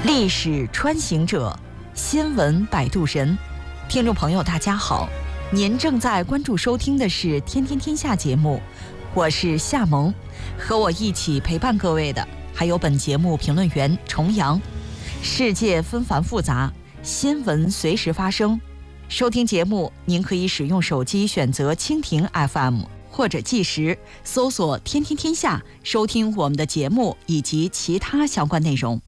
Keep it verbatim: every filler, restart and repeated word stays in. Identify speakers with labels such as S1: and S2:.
S1: 历史穿行者，新闻摆渡人。听众朋友大家好，您正在关注收听的是天天天下节目，我是夏萌，和我一起陪伴各位的还有本节目评论员重阳。世界纷繁复杂，新闻随时发生，收听节目您可以使用手机选择蜻蜓 F M， 或者即时搜索天天天下，收听我们的节目以及其他相关内容。